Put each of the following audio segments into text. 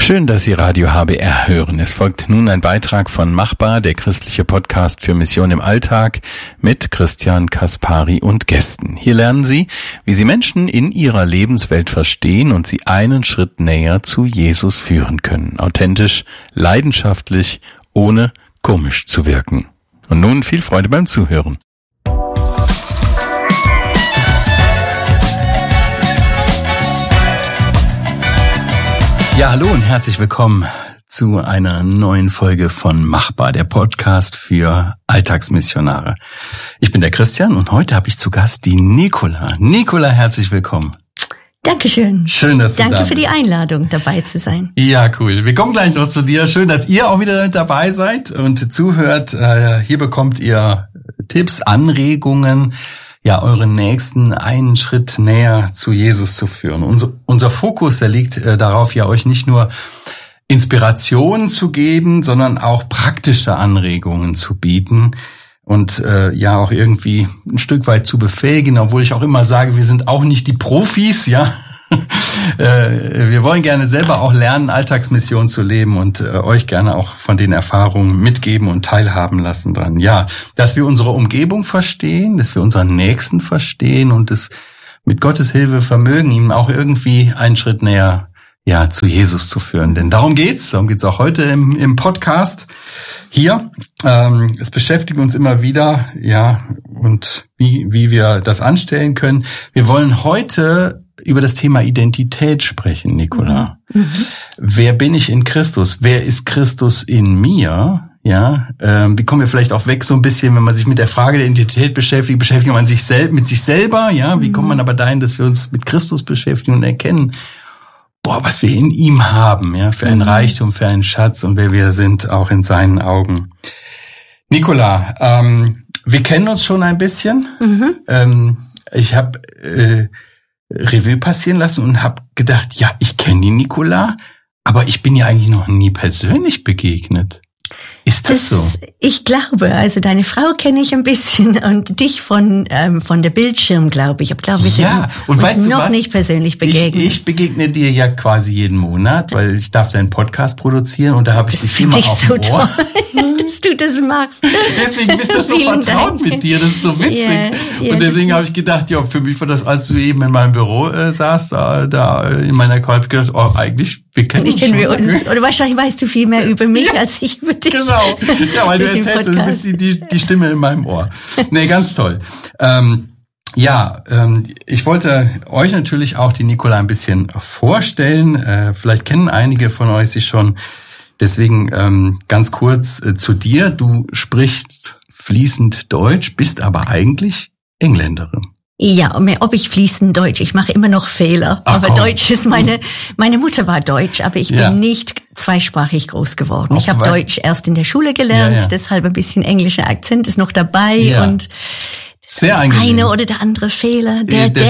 Schön, dass Sie Radio HBR hören. Es folgt nun ein Beitrag von Machbar, der christliche Podcast für Mission im Alltag mit Christian Kaspari und Gästen. Hier lernen Sie, wie Sie Menschen in ihrer Lebenswelt verstehen und sie einen Schritt näher zu Jesus führen können. Authentisch, leidenschaftlich, ohne komisch zu wirken. Und nun viel Freude beim Zuhören. Ja, hallo und herzlich willkommen zu einer neuen Folge von Machbar, der Podcast für Alltagsmissionare. Ich bin der Christian und heute habe ich zu Gast die Nicola. Nicola, herzlich willkommen. Dankeschön. Schön, dass du da bist. Danke für die Einladung, dabei zu sein. Ja, cool. Wir kommen gleich noch zu dir. Schön, dass ihr auch wieder dabei seid und zuhört. Hier bekommt ihr Tipps, Anregungen, ja, euren Nächsten einen Schritt näher zu Jesus zu führen. Unser Fokus, der liegt darauf, ja, euch nicht nur Inspirationen zu geben, sondern auch praktische Anregungen zu bieten und ja auch irgendwie ein Stück weit zu befähigen, obwohl ich auch immer sage, wir sind auch nicht die Profis, ja. Wir wollen gerne selber auch lernen, Alltagsmission zu leben und euch gerne auch von den Erfahrungen mitgeben und teilhaben lassen dran. Ja, dass wir unsere Umgebung verstehen, dass wir unseren Nächsten verstehen und es mit Gottes Hilfe vermögen, ihm auch irgendwie einen Schritt näher, ja, zu Jesus zu führen. Denn darum geht's auch heute im Podcast hier. Es beschäftigt uns immer wieder, ja, und wie wir das anstellen können. Wir wollen heute über das Thema Identität sprechen, Nicola. Mhm. Wer bin ich in Christus? Wer ist Christus in mir? Ja, wie kommen wir vielleicht auch weg so ein bisschen, wenn man sich mit der Frage der Identität beschäftigt man sich mit sich selber, ja? Wie kommt man aber dahin, dass wir uns mit Christus beschäftigen und erkennen, was wir in ihm haben, ja, für einen Reichtum, für einen Schatz und wer wir sind, auch in seinen Augen. Nicola, wir kennen uns schon ein bisschen. Mhm. Ich habe Revue passieren lassen und habe gedacht, ja, ich kenne die Nicola, aber ich bin ja eigentlich noch nie persönlich begegnet. Ist das so? Ich glaube, also deine Frau kenne ich ein bisschen und dich von der Bildschirm, glaube ich. Ich glaube, wir sind uns noch nicht persönlich begegnet. Ich begegne dir ja quasi jeden Monat, weil ich darf deinen Podcast produzieren und da habe ich dich immer auf dem Ohr. Toll, dass du das machst. Deswegen bist du so vertraut mit dir, das ist so witzig. Und deswegen habe ich gedacht, ja, für mich war das, als du eben in meinem Büro saßt, da in meiner Call, habe ich gedacht, eigentlich, wir kennen uns schon. Oder wahrscheinlich weißt du viel mehr über mich als ich über dich. Genau, ja, weil du erzählst, du bist die Stimme in meinem Ohr. Nee, ganz toll. Ich wollte euch natürlich auch die Nicola ein bisschen vorstellen. Vielleicht kennen einige von euch sie schon. Deswegen ganz kurz zu dir. Du sprichst fließend Deutsch, bist aber eigentlich Engländerin. Ja, ob ich fließend Deutsch, ich mache immer noch Fehler. Aber Deutsch ist meine Mutter war Deutsch, aber ich bin nicht zweisprachig groß geworden. Ich habe Deutsch erst in der Schule gelernt, deshalb ein bisschen englischer Akzent ist noch dabei und sehr angenehm. Eine oder der andere Fehler,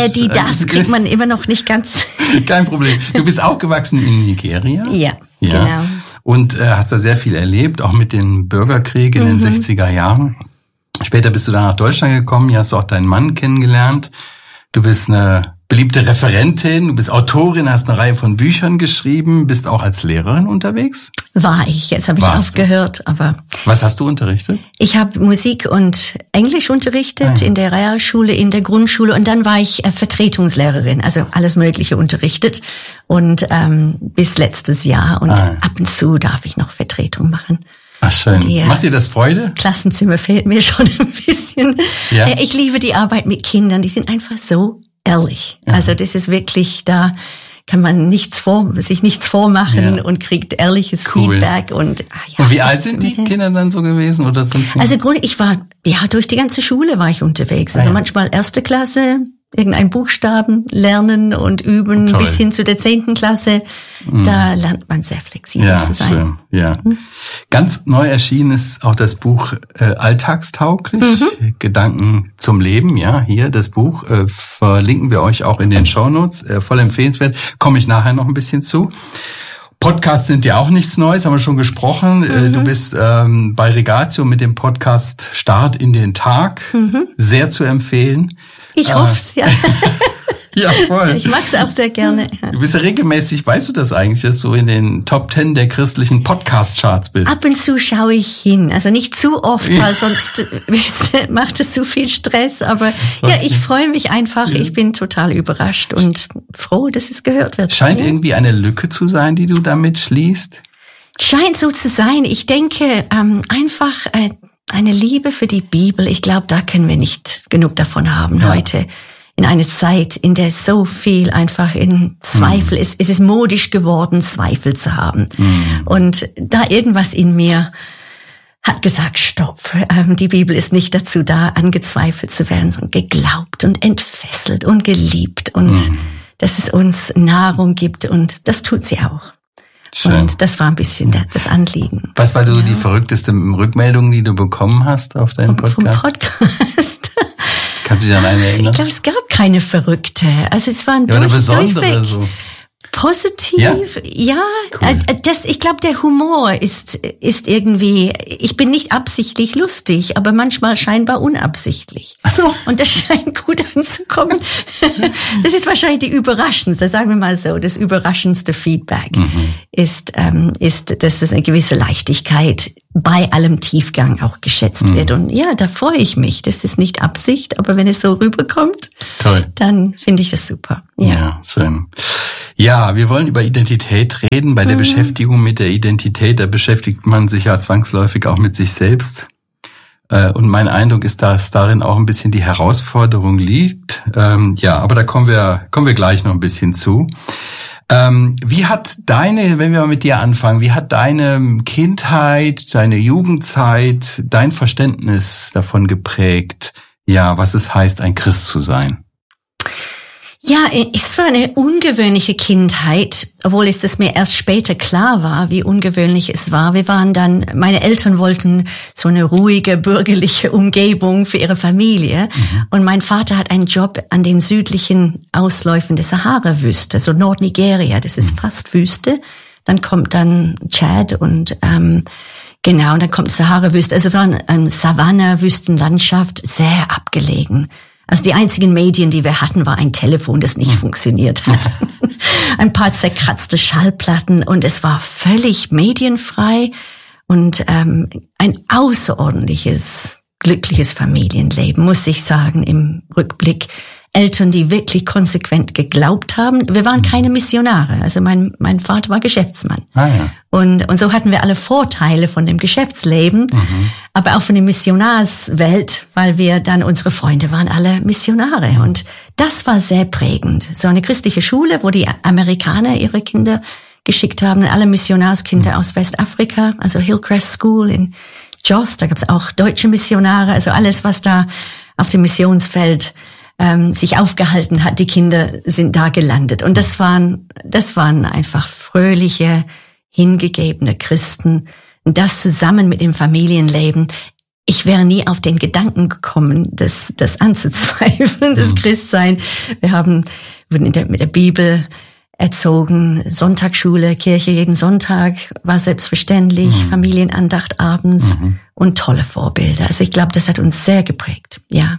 das kriegt man immer noch nicht ganz. Kein Problem. Du bist aufgewachsen in Nigeria? Ja, genau. Und hast da sehr viel erlebt, auch mit dem Bürgerkrieg in den 60er Jahren. Später bist du dann nach Deutschland gekommen, hier hast du auch deinen Mann kennengelernt. Du bist eine beliebte Referentin, du bist Autorin, hast eine Reihe von Büchern geschrieben, bist auch als Lehrerin unterwegs? War ich, jetzt habe ich aufgehört, aber... Was hast du unterrichtet? Ich habe Musik und Englisch unterrichtet in der Realschule, in der Grundschule und dann war ich Vertretungslehrerin, also alles Mögliche unterrichtet und bis letztes Jahr und ab und zu darf ich noch Vertretung machen. Ach schön. Macht dir das Freude? Das Klassenzimmer fehlt mir schon ein bisschen. Ja. Ich liebe die Arbeit mit Kindern, die sind einfach so ehrlich. Ja. Also das ist wirklich, da kann man sich nichts vormachen und kriegt ehrliches Feedback. Und wie alt sind die Kinder dann so gewesen? Oder sind sie? Also ich war, durch die ganze Schule war ich unterwegs. Also manchmal 1. Klasse, irgendein Buchstaben lernen und üben, bis hin zu der 10. Klasse. Da lernt man sehr flexibel zu sein. Schön. Ja. Ganz neu erschienen ist auch das Buch Alltagstauglich, Gedanken zum Leben. Ja, hier das Buch verlinken wir euch auch in den Shownotes. Voll empfehlenswert. Komme ich nachher noch ein bisschen zu. Podcasts sind ja auch nichts Neues, haben wir schon gesprochen. Du bist bei Regatio mit dem Podcast Start in den Tag. Sehr zu empfehlen. Ich hoff's, ja. Ja, voll. Ich mag's auch sehr gerne. Du bist ja regelmäßig, weißt du das eigentlich, dass du in den Top 10 der christlichen Podcast-Charts bist? Ab und zu schaue ich hin. Also nicht zu oft, weil sonst macht es zu viel Stress. Aber ja, ich freue mich einfach. Ich bin total überrascht und froh, dass es gehört wird. Scheint irgendwie eine Lücke zu sein, die du damit schließt? Scheint so zu sein. Ich denke einfach eine Liebe für die Bibel. Ich glaube, da können wir nicht genug davon haben heute. In einer Zeit, in der so viel einfach in Zweifel ist. Es ist modisch geworden, Zweifel zu haben. Und da irgendwas in mir hat gesagt, stopp, die Bibel ist nicht dazu da, angezweifelt zu werden, sondern geglaubt und entfesselt und geliebt und dass es uns Nahrung gibt und das tut sie auch. Schön. Und das war ein bisschen das Anliegen. Was war so die verrückteste Rückmeldung, die du bekommen hast auf deinen Podcast? Vom Podcast? Kannst du dich an eine erinnern? Ich glaube, es gab keine verrückte. Also es waren eine besondere so. Positiv, ja. Cool. Ich glaube, der Humor ist irgendwie, ich bin nicht absichtlich lustig, aber manchmal scheinbar unabsichtlich. Ach so. Und das scheint gut anzukommen. Das ist wahrscheinlich die überraschendste, sagen wir mal so, das überraschendste Feedback ist, dass es eine gewisse Leichtigkeit bei allem Tiefgang auch geschätzt wird. Und ja, da freue ich mich. Das ist nicht Absicht, aber wenn es so rüberkommt, toll, dann finde ich das super. Ja, schön. Ja, wir wollen über Identität reden. Bei der Beschäftigung mit der Identität, da beschäftigt man sich ja zwangsläufig auch mit sich selbst. Und mein Eindruck ist, dass darin auch ein bisschen die Herausforderung liegt. Ja, aber da kommen wir gleich noch ein bisschen zu. Wie hat wenn wir mal mit dir anfangen, wie hat deine Kindheit, deine Jugendzeit, dein Verständnis davon geprägt, ja, was es heißt, ein Christ zu sein? Ja, es war eine ungewöhnliche Kindheit, obwohl es mir erst später klar war, wie ungewöhnlich es war. Meine Eltern wollten so eine ruhige, bürgerliche Umgebung für ihre Familie. Und mein Vater hat einen Job an den südlichen Ausläufern der Sahara-Wüste, so Nordnigeria, das ist fast Wüste. Dann kommt Tschad und genau, und dann kommt Sahara-Wüste. Also es war eine Savanne, Wüstenlandschaft, sehr abgelegen. Also die einzigen Medien, die wir hatten, war ein Telefon, das nicht funktioniert hat. Ein paar zerkratzte Schallplatten und es war völlig medienfrei und ein außerordentliches, glückliches Familienleben, muss ich sagen, im Rückblick. Eltern, die wirklich konsequent geglaubt haben. Wir waren keine Missionare. Also mein Vater war Geschäftsmann. Ja. Und so hatten wir alle Vorteile von dem Geschäftsleben, aber auch von der Missionarswelt, weil unsere Freunde waren alle Missionare. Und das war sehr prägend. So eine christliche Schule, wo die Amerikaner ihre Kinder geschickt haben, alle Missionarskinder aus Westafrika, also Hillcrest School in Jos, da gab es auch deutsche Missionare, also alles, was da auf dem Missionsfeld sich aufgehalten hat, die Kinder sind da gelandet. Und das waren einfach fröhliche, hingegebene Christen. Und das zusammen mit dem Familienleben. Ich wäre nie auf den Gedanken gekommen, das anzuzweifeln, das Christsein. Wir wurden mit der Bibel erzogen, Sonntagsschule, Kirche jeden Sonntag war selbstverständlich, Familienandacht abends und tolle Vorbilder. Also ich glaube, das hat uns sehr geprägt. Ja.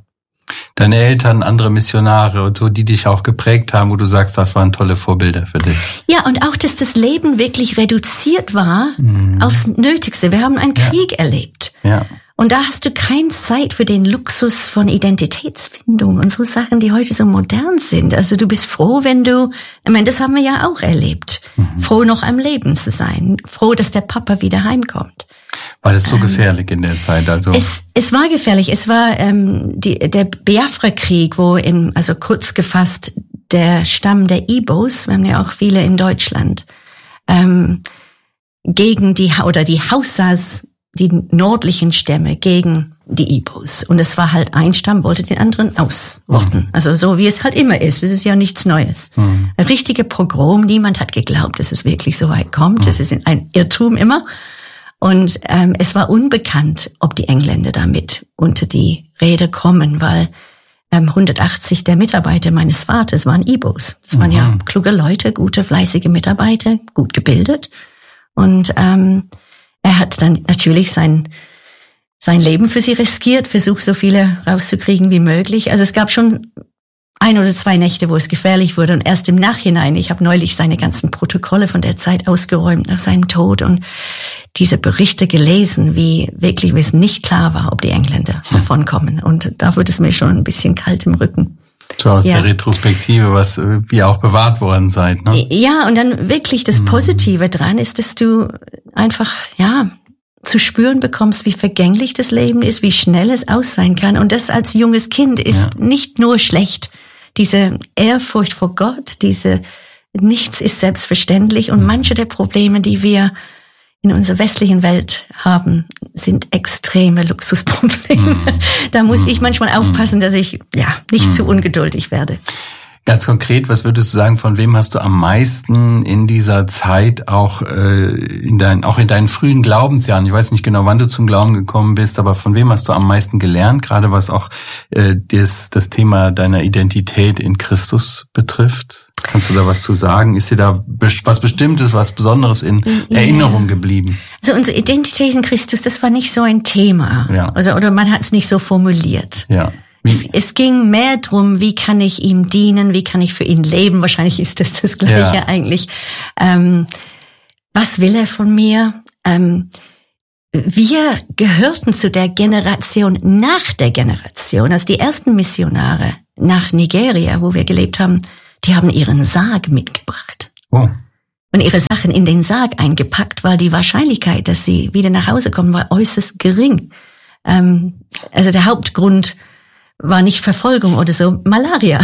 Deine Eltern, andere Missionare und so, die dich auch geprägt haben, wo du sagst, das waren tolle Vorbilder für dich. Ja, und auch, dass das Leben wirklich reduziert war aufs Nötigste. Wir haben einen Krieg erlebt. Ja. Und da hast du keine Zeit für den Luxus von Identitätsfindung und so Sachen, die heute so modern sind. Also du bist froh, das haben wir ja auch erlebt. Froh, noch am Leben zu sein. Froh, dass der Papa wieder heimkommt. War das so gefährlich in der Zeit? Also es war gefährlich. Es war der Biafra-Krieg, wo kurz gefasst der Stamm der Igbos, wir haben ja auch viele in Deutschland, gegen die Hausas, die nördlichen Stämme, gegen die Igbos. Und es war halt ein Stamm, wollte den anderen ausrotten. Also so wie es halt immer ist. Es ist ja nichts Neues. Ein richtiger Pogrom. Niemand hat geglaubt, dass es wirklich so weit kommt. Es ist ein Irrtum immer. Und es war unbekannt, ob die Engländer damit unter die Räder kommen, weil 180 der Mitarbeiter meines Vaters waren Igbos. Das waren ja kluge Leute, gute, fleißige Mitarbeiter, gut gebildet. Und er hat dann natürlich sein Leben für sie riskiert, versucht, so viele rauszukriegen wie möglich. Also es gab schon 1 oder 2 Nächte, wo es gefährlich wurde und erst im Nachhinein, ich habe neulich seine ganzen Protokolle von der Zeit ausgeräumt nach seinem Tod und diese Berichte gelesen, wie wirklich es nicht klar war, ob die Engländer davon kommen. Und da wurde es mir schon ein bisschen kalt im Rücken. So aus der Retrospektive, was wir auch bewahrt worden seid, ne? Ja, und dann wirklich das Positive dran ist, dass du einfach, zu spüren bekommst, wie vergänglich das Leben ist, wie schnell es aus sein kann. Und das als junges Kind ist nicht nur schlecht. Diese Ehrfurcht vor Gott, nichts ist selbstverständlich. Und manche der Probleme, die wir in unserer westlichen Welt haben, sind extreme Luxusprobleme. Da muss ich manchmal aufpassen, dass ich nicht zu ungeduldig werde. Ganz konkret, was würdest du sagen, von wem hast du am meisten in dieser Zeit auch in deinen frühen Glaubensjahren, ich weiß nicht genau, wann du zum Glauben gekommen bist, aber von wem hast du am meisten gelernt, gerade was auch das Thema deiner Identität in Christus betrifft? Kannst du da was zu sagen? Ist dir da was Bestimmtes, was Besonderes in Erinnerung geblieben? Also unsere Identität in Christus, das war nicht so ein Thema. Ja. Also, oder man hat es nicht so formuliert. Ja. Es ging mehr drum, wie kann ich ihm dienen, wie kann ich für ihn leben. Wahrscheinlich ist das Gleiche eigentlich. Was will er von mir? Wir gehörten zu der Generation nach der Generation. Also die ersten Missionare nach Nigeria, wo wir gelebt haben, die haben ihren Sarg mitgebracht. Oh. Und ihre Sachen in den Sarg eingepackt, weil die Wahrscheinlichkeit, dass sie wieder nach Hause kommen, war äußerst gering. Also der Hauptgrund war nicht Verfolgung oder so, Malaria.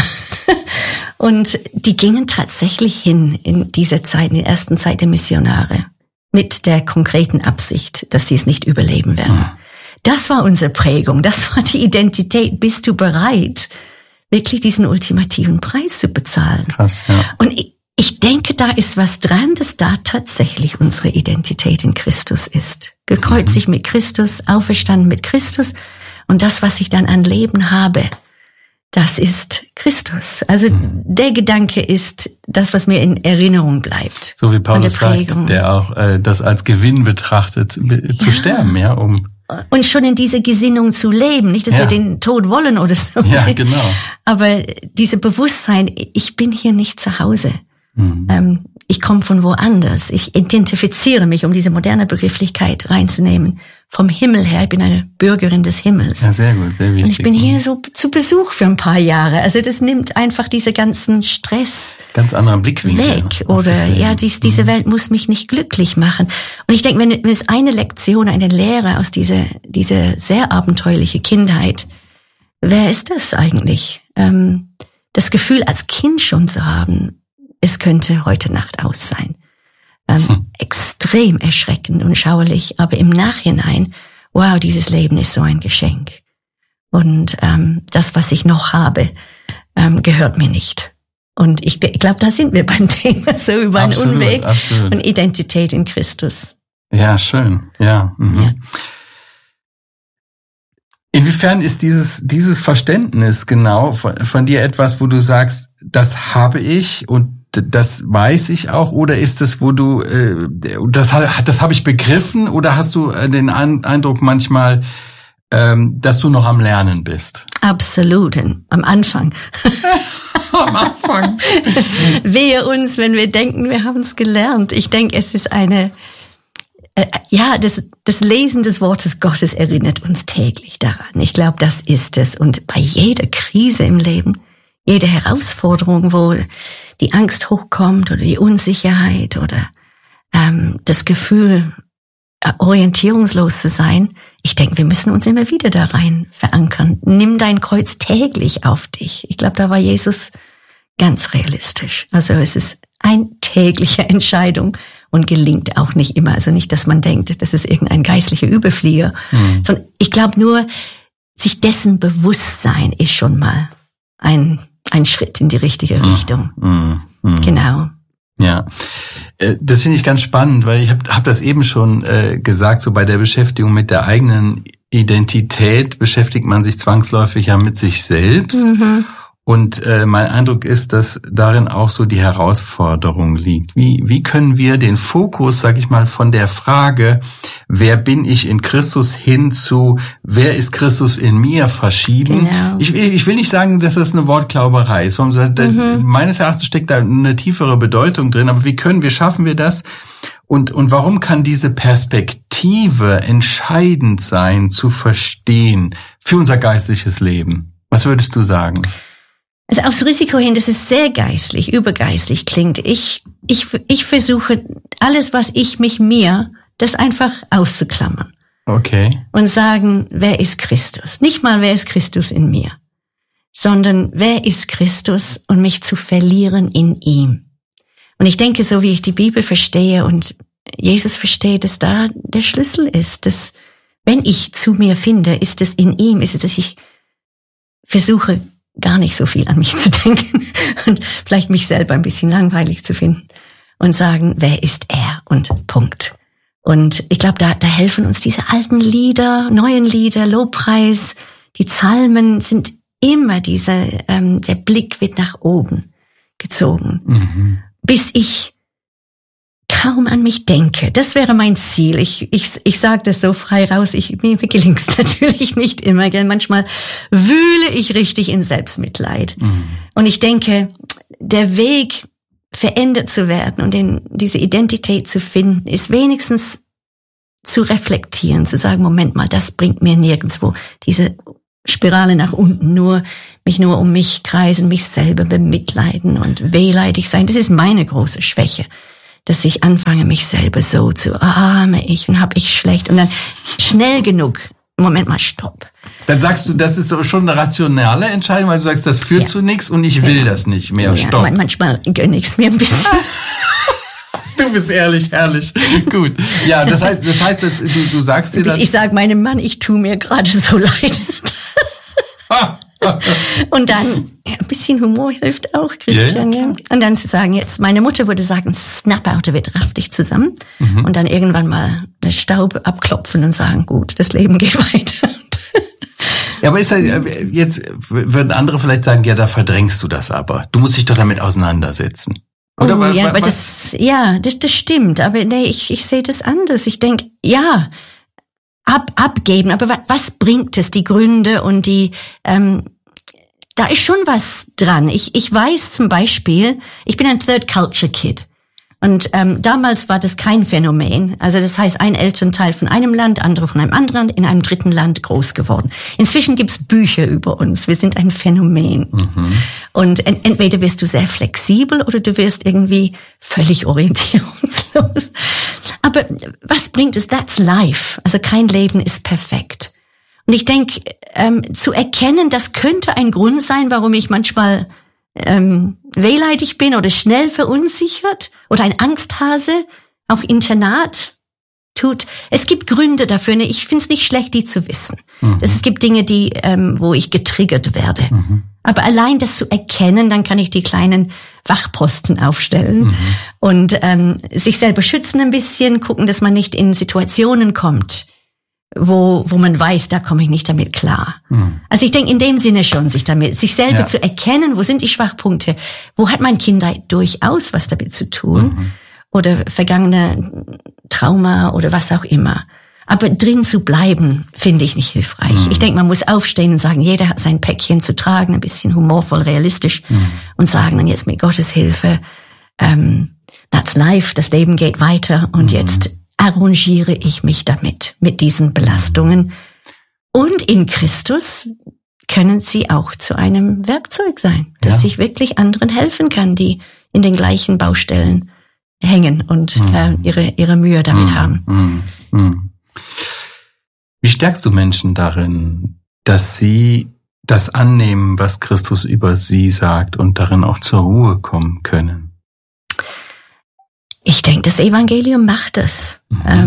Und die gingen tatsächlich hin in dieser Zeit, in der ersten Zeit der Missionare, mit der konkreten Absicht, dass sie es nicht überleben werden. Das war unsere Prägung, das war die Identität. Bist du bereit, wirklich diesen ultimativen Preis zu bezahlen? Krass, ja. Und ich denke, da ist was dran, dass da tatsächlich unsere Identität in Christus ist. Gekreuzigt mit Christus, auferstanden mit Christus. Und das, was ich dann an Leben habe, das ist Christus. Also der Gedanke ist das, was mir in Erinnerung bleibt. So wie Paulus sagt, der auch das als Gewinn betrachtet, zu sterben, Und schon in diese Gesinnung zu leben, nicht, dass wir den Tod wollen oder so. Ja, genau. Aber diese Bewusstsein, ich bin hier nicht zu Hause. Ich komme von woanders. Ich identifiziere mich, um diese moderne Begrifflichkeit reinzunehmen, vom Himmel her. Ich bin eine Bürgerin des Himmels. Ja, sehr gut, sehr wichtig. Und ich bin hier so zu Besuch für ein paar Jahre. Also das nimmt einfach diese ganzen Stress ganz anderen Blickwinkel weg. Oder diese Welt muss mich nicht glücklich machen. Und ich denke, wenn es eine Lektion, eine Lehre aus dieser sehr abenteuerliche Kindheit, wer ist das eigentlich? Das Gefühl als Kind schon zu haben, es könnte heute Nacht aus sein. Extrem erschreckend und schauerlich, aber im Nachhinein, wow, dieses Leben ist so ein Geschenk. Und das, was ich noch habe, gehört mir nicht. Und ich glaube, da sind wir beim Thema so über einen Unweg und Identität in Christus. Ja, schön. Ja. Inwiefern ist dieses Verständnis genau von dir etwas, wo du sagst, das habe ich und das weiß ich auch, oder ist es, wo du das habe ich begriffen, oder hast du den Eindruck manchmal, dass du noch am Lernen bist? Absolut, am Anfang. Am Anfang. Wehe uns, wenn wir denken, wir haben es gelernt. Ich denke, es ist das Lesen des Wortes Gottes erinnert uns täglich daran. Ich glaube, das ist es. Und bei jeder Krise im Leben, jede Herausforderung, wo die Angst hochkommt oder die Unsicherheit oder das Gefühl, orientierungslos zu sein, ich denke, wir müssen uns immer wieder da rein verankern. Nimm dein Kreuz täglich auf dich. Ich glaube, da war Jesus ganz realistisch. Also es ist eine tägliche Entscheidung und gelingt auch nicht immer. Also nicht, dass man denkt, das ist irgendein geistlicher Überflieger, sondern ich glaube nur, sich dessen Bewusstsein ist schon mal ein Schritt in die richtige Richtung. Genau. Ja, das finde ich ganz spannend, weil ich hab das eben schon gesagt, so bei der Beschäftigung mit der eigenen Identität beschäftigt man sich zwangsläufig ja mit sich selbst. Und mein Eindruck ist, dass darin auch so die Herausforderung liegt. Wie können wir den Fokus, sag ich mal, von der Frage, wer bin ich in Christus, hin zu, wer ist Christus in mir, verschieben? Genau. Ich will nicht sagen, dass das eine Wortklauberei ist, sondern meines Erachtens steckt da eine tiefere Bedeutung drin. Aber wie schaffen wir das? Und warum kann diese Perspektive entscheidend sein, zu verstehen für unser geistliches Leben? Was würdest du sagen? Also aufs Risiko hin, dass es sehr geistlich, übergeistlich klingt. Ich versuche alles, was mir, das einfach auszuklammern. Okay. Und sagen, wer ist Christus? Nicht mal, wer ist Christus in mir, sondern wer ist Christus und mich zu verlieren in ihm. Und ich denke, so wie ich die Bibel verstehe und Jesus verstehe, dass da der Schlüssel ist, dass wenn ich zu mir finde, ist es in ihm, ist es, dass ich versuche, gar nicht so viel an mich zu denken und vielleicht mich selber ein bisschen langweilig zu finden und sagen, wer ist er und Punkt. Und ich glaube, da helfen uns diese alten Lieder, neuen Lieder, Lobpreis, die Psalmen sind immer der Blick wird nach oben gezogen, bis ich kaum an mich denke. Das wäre mein Ziel. Ich sage das so frei raus. Mir gelingt es natürlich nicht immer. Gell? Manchmal wühle ich richtig in Selbstmitleid. Und ich denke, der Weg, verändert zu werden und diese Identität zu finden, ist wenigstens zu reflektieren, zu sagen, Moment mal, das bringt mir nirgendwo. Diese Spirale nach unten, mich nur um mich kreisen, mich selber bemitleiden und wehleidig sein. Das ist meine große Schwäche. Dass ich anfange, mich selber so zu, arme ich und hab ich schlecht und dann schnell genug, Moment mal, stopp. Dann sagst du, das ist schon eine rationale Entscheidung, weil du sagst, das führt zu nichts und ich will das nicht mehr, stopp. Manchmal gönne ich es mir ein bisschen. Du bist ehrlich, herrlich. Gut. Ja, das heißt, dass du sagst dir das. Ich sage meinem Mann, ich tue mir gerade so leid. Und dann, ein bisschen Humor hilft auch, Christian. Ja. Und dann zu sagen, jetzt, meine Mutter würde sagen, snap out of it, raff dich zusammen. Und dann irgendwann mal den Staub abklopfen und sagen, gut, das Leben geht weiter. Ja, aber jetzt würden andere vielleicht sagen, ja, da verdrängst du das aber. Du musst dich doch damit auseinandersetzen. Oder aber das stimmt. Aber nee, ich sehe das anders. Ich denke, ja, abgeben. Aber was bringt es, die Gründe und die, da ist schon was dran. Ich weiß zum Beispiel, ich bin ein Third Culture Kid. Und damals war das kein Phänomen. Also das heißt, ein Elternteil von einem Land, andere von einem anderen, in einem dritten Land groß geworden. Inzwischen gibt's Bücher über uns. Wir sind ein Phänomen. Und entweder wirst du sehr flexibel oder du wirst irgendwie völlig orientierungslos. Aber was bringt es? That's life. Also kein Leben ist perfekt. Und ich denke, zu erkennen, das könnte ein Grund sein, warum ich manchmal wehleidig bin oder schnell verunsichert oder ein Angsthase, auch Internat tut. Es gibt Gründe dafür. Ich finde es nicht schlecht, die zu wissen. Es gibt Dinge, wo ich getriggert werde. Aber allein das zu erkennen, dann kann ich die kleinen Wachposten aufstellen und sich selber schützen ein bisschen, gucken, dass man nicht in Situationen kommt, wo man weiß, da komme ich nicht damit klar. Also ich denke in dem Sinne schon, sich selber zu erkennen, wo sind die Schwachpunkte, wo hat mein Kindheit durchaus was damit zu tun oder vergangene Trauma oder was auch immer. Aber drin zu bleiben, finde ich nicht hilfreich. Ich denke, man muss aufstehen und sagen, jeder hat sein Päckchen zu tragen, ein bisschen humorvoll, realistisch und sagen dann jetzt mit Gottes Hilfe, that's life, das Leben geht weiter und jetzt arrangiere ich mich mit diesen Belastungen. Und in Christus können sie auch zu einem Werkzeug sein, das sich wirklich anderen helfen kann, die in den gleichen Baustellen hängen und ihre Mühe damit haben. Wie stärkst du Menschen darin, dass sie das annehmen, was Christus über sie sagt und darin auch zur Ruhe kommen können? Ich denke, das Evangelium macht es.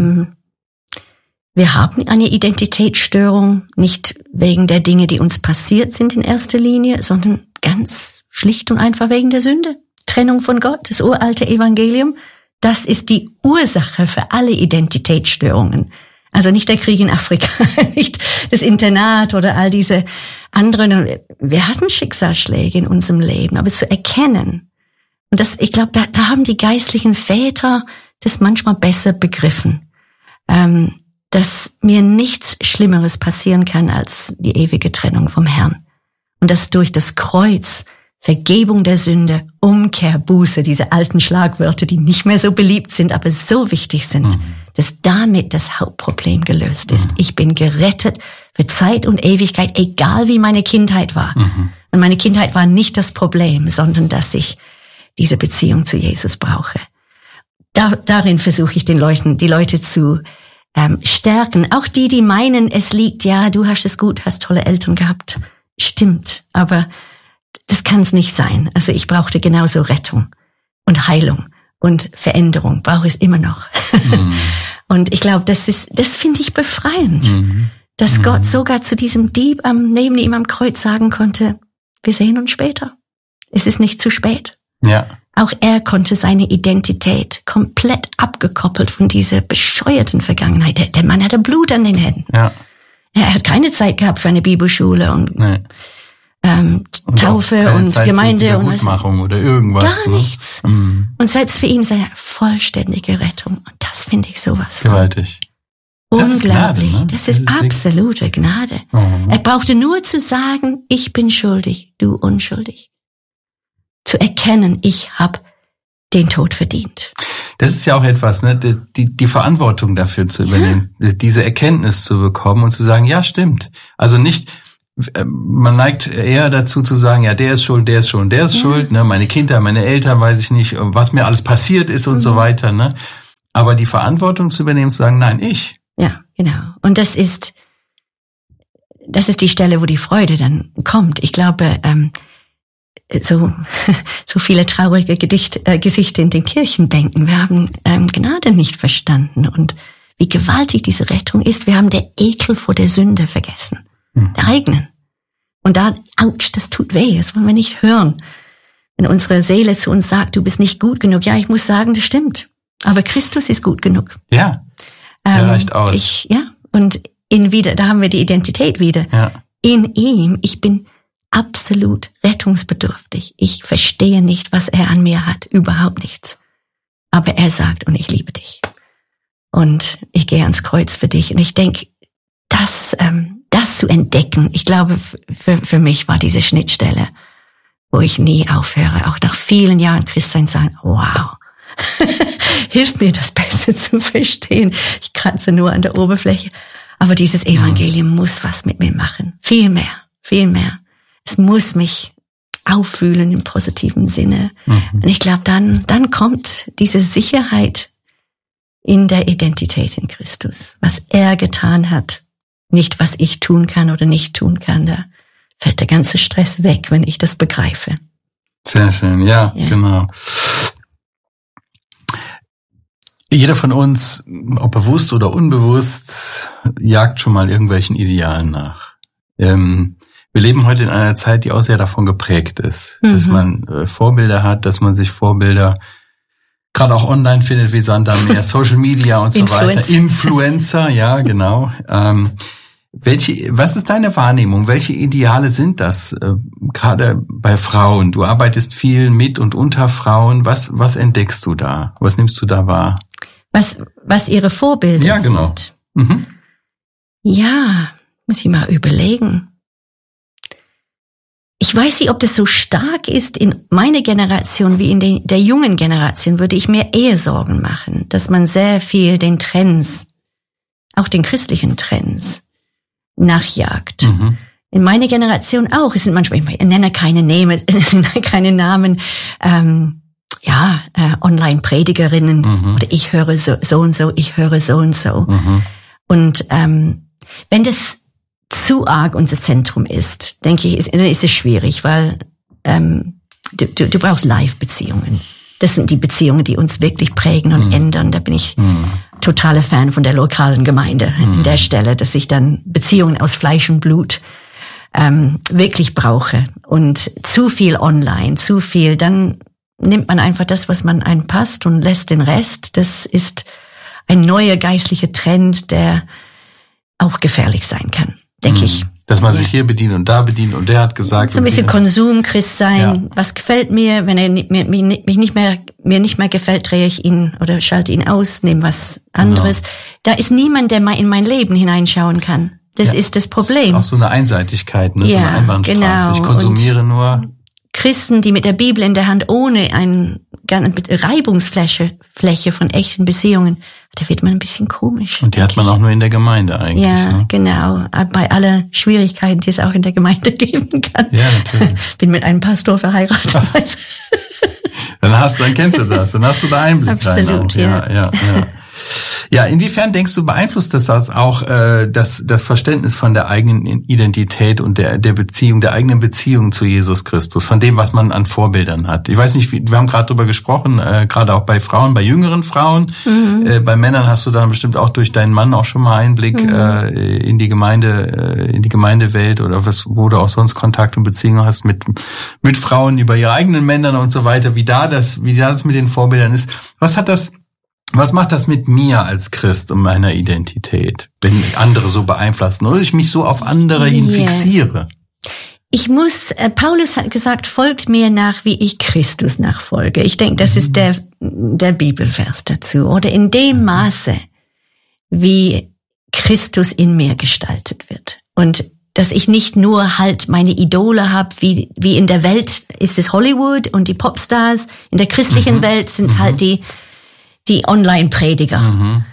Wir haben eine Identitätsstörung, nicht wegen der Dinge, die uns passiert sind in erster Linie, sondern ganz schlicht und einfach wegen der Sünde. Trennung von Gott, das uralte Evangelium, das ist die Ursache für alle Identitätsstörungen. Also nicht der Krieg in Afrika, nicht das Internat oder all diese anderen. Wir hatten Schicksalsschläge in unserem Leben, aber zu erkennen, und das, ich glaube, da haben die geistlichen Väter das manchmal besser begriffen, dass mir nichts Schlimmeres passieren kann als die ewige Trennung vom Herrn. Und dass durch das Kreuz Vergebung der Sünde, Umkehr, Buße, diese alten Schlagwörter, die nicht mehr so beliebt sind, aber so wichtig sind, dass damit das Hauptproblem gelöst ist. Ich bin gerettet für Zeit und Ewigkeit, egal wie meine Kindheit war. Und meine Kindheit war nicht das Problem, sondern dass ich diese Beziehung zu Jesus brauche. Darin versuche ich die Leute zu stärken. Auch die meinen, es liegt, ja, du hast es gut, hast tolle Eltern gehabt. Stimmt, aber das kann es nicht sein. Also ich brauchte genauso Rettung und Heilung und Veränderung, brauche ich es immer noch. Und ich glaube, das finde ich befreiend, dass Gott sogar zu diesem Dieb neben ihm am Kreuz sagen konnte, wir sehen uns später. Es ist nicht zu spät. Ja. Auch er konnte seine Identität komplett abgekoppelt von dieser bescheuerten Vergangenheit. Der Mann hatte Blut an den Händen. Ja. Er hat keine Zeit gehabt für eine Bibelschule und Taufe und Zeit Gemeinde für und Wiedergutmachung oder irgendwas. Gar nichts. Und selbst für ihn ist eine vollständige Rettung. Und das finde ich sowas von gewaltig. unglaublich. Das ist Gnade, ne? Das ist absolute Gnade. Er brauchte nur zu sagen, ich bin schuldig, du unschuldig. Zu erkennen, ich habe den Tod verdient. Das ist ja auch etwas, ne, die Verantwortung dafür zu übernehmen, diese Erkenntnis zu bekommen und zu sagen, ja, stimmt. Also nicht, man neigt eher dazu zu sagen, ja, der ist schuld, der ist schuld, der ist schuld, ne, meine Kinder, meine Eltern, weiß ich nicht, was mir alles passiert ist und so weiter, ne. Aber die Verantwortung zu übernehmen, zu sagen, nein, ich. Ja, genau. Und das ist die Stelle, wo die Freude dann kommt. Ich glaube, so viele traurige Gesichter in den Kirchenbänken. Wir haben Gnade nicht verstanden und wie gewaltig diese Rettung ist. Wir haben der Ekel vor der Sünde vergessen, der eigenen. Und da, ouch, das tut weh, das wollen wir nicht hören. Wenn unsere Seele zu uns sagt, du bist nicht gut genug, ja, ich muss sagen, das stimmt. Aber Christus ist gut genug. Ja, er reicht aus. Und da haben wir die Identität wieder. Ja. In ihm, ich bin absolut rettungsbedürftig. Ich verstehe nicht, was er an mir hat. Überhaupt nichts. Aber er sagt, und ich liebe dich. Und ich gehe ans Kreuz für dich. Und ich denke, das zu entdecken, ich glaube, für mich war diese Schnittstelle, wo ich nie aufhöre, auch nach vielen Jahren Christsein sagen, wow, hilft mir das besser zu verstehen. Ich kratze nur an der Oberfläche. Aber dieses Evangelium muss was mit mir machen. Viel mehr, viel mehr. Es muss mich auffühlen im positiven Sinne. Und ich glaube, dann kommt diese Sicherheit in der Identität in Christus. Was er getan hat, nicht was ich tun kann oder nicht tun kann. Da fällt der ganze Stress weg, wenn ich das begreife. Sehr schön, ja. Genau. Jeder von uns, ob bewusst oder unbewusst, jagt schon mal irgendwelchen Idealen nach. Wir leben heute in einer Zeit, die auch sehr davon geprägt ist, dass man Vorbilder hat, dass man sich Vorbilder gerade auch online findet, wie Sand am Meer, Social Media und so weiter. Influencer, ja, genau. Was ist deine Wahrnehmung? Welche Ideale sind das? Gerade bei Frauen. Du arbeitest viel mit und unter Frauen. Was entdeckst du da? Was nimmst du da wahr? Was ihre Vorbilder sind? Ja, genau. Ja, muss ich mal überlegen. Ich weiß nicht, ob das so stark ist in meiner Generation wie in der jungen Generation, würde ich mir eher Sorgen machen, dass man sehr viel den Trends, auch den christlichen Trends, nachjagt. In meiner Generation auch. Es sind manchmal, ich nenne keine Namen, Online-Predigerinnen oder ich höre so und so, ich höre so und so. Und wenn das zu arg unser Zentrum ist, denke ich, dann ist es schwierig, weil du brauchst Live-Beziehungen. Das sind die Beziehungen, die uns wirklich prägen und ändern. Da bin ich totaler Fan von der lokalen Gemeinde an der Stelle, dass ich dann Beziehungen aus Fleisch und Blut wirklich brauche. Und zu viel online, zu viel, dann nimmt man einfach das, was man einem passt und lässt den Rest. Das ist ein neuer geistlicher Trend, der auch gefährlich sein kann, denke ich. Dass man sich hier bedient und da bedient und der hat gesagt. So ein bisschen Konsum-Christ sein. Was gefällt mir? Wenn er mir nicht mehr gefällt, drehe ich ihn oder schalte ihn aus, nehme was anderes. Genau. Da ist niemand, der mal in mein Leben hineinschauen kann. Das ist das Problem. Das ist auch so eine Einseitigkeit, ne? So eine Einbahnstraße. Genau. Ich konsumiere und nur. Christen, die mit der Bibel in der Hand ohne eine Reibungsfläche von echten Beziehungen, da wird man ein bisschen komisch. Und die hat man auch nur in der Gemeinde eigentlich. Ja, ne? Genau. Bei aller Schwierigkeiten, die es auch in der Gemeinde geben kann. Ja, natürlich. Bin mit einem Pastor verheiratet. Dann kennst du das, dann hast du da Einblick. Absolut, ja. Ja, inwiefern denkst du, beeinflusst das auch das Verständnis von der eigenen Identität und der eigenen Beziehung zu Jesus Christus, von dem, was man an Vorbildern hat? Ich weiß nicht, wir haben gerade drüber gesprochen, gerade auch bei Frauen, bei jüngeren Frauen. Bei Männern hast du dann bestimmt auch durch deinen Mann auch schon mal Einblick in die Gemeindewelt oder wo du auch sonst Kontakt und Beziehungen hast mit Frauen über ihre eigenen Männer und so weiter, wie da das mit den Vorbildern ist. Was macht das mit mir als Christ und meiner Identität, wenn mich andere so beeinflussen oder ich mich so auf andere hin fixiere? Paulus hat gesagt, folgt mir nach, wie ich Christus nachfolge. Ich denke, das ist der Bibelvers dazu. Oder in dem Maße, wie Christus in mir gestaltet wird. Und dass ich nicht nur halt meine Idole habe, wie in der Welt ist es Hollywood und die Popstars. In der christlichen Welt sind es halt die Online-Prediger.